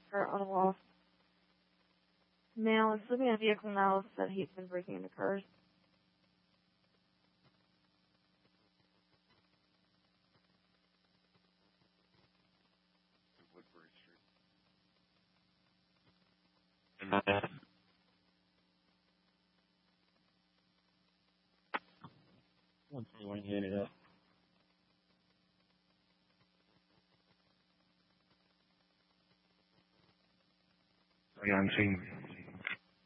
or on a lost male is living in a vehicle now that he's been breaking into cars. Woodbury Street. Once you want to get it up. Yeah, I'm seeing